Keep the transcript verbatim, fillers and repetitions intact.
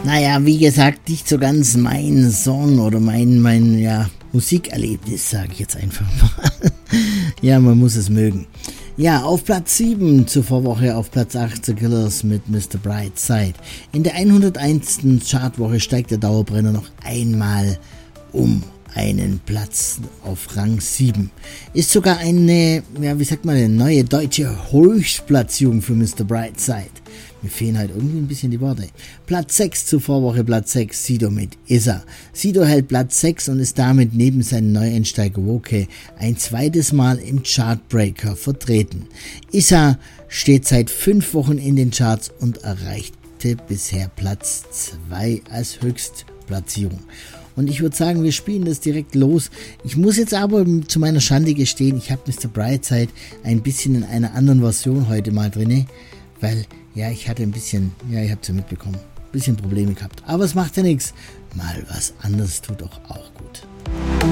Naja, wie gesagt, nicht so ganz mein Song oder mein, mein ja, Musikerlebnis, sage ich jetzt einfach mal. Ja, man muss es mögen. Ja, auf Platz sieben zur Vorwoche, auf Platz acht The Killers mit Mister Brightside. In der hunderteins. Chartwoche steigt der Dauerbrenner noch einmal um einen Platz auf Rang sieben. Ist sogar eine, ja, wie sagt man, eine neue deutsche Höchstplatzierung für Mister Brightside. Mir fehlen halt irgendwie ein bisschen die Worte. Platz sechs zur Vorwoche, Platz sechs, Sido mit Issa. Sido hält Platz sechs und ist damit neben seinem Neueinsteiger Woke ein zweites Mal im Chartbreaker vertreten. Issa steht seit fünf Wochen in den Charts und erreichte bisher Platz zwei als Höchstplatzierung. Und ich würde sagen, wir spielen das direkt los. Ich muss jetzt aber zu meiner Schande gestehen, ich habe Mister Brightside ein bisschen in einer anderen Version heute mal drinne, weil, ja, ich hatte ein bisschen, ja, ihr habt es ja mitbekommen, ein bisschen Probleme gehabt. Aber es macht ja nichts. Mal was anderes tut doch auch gut.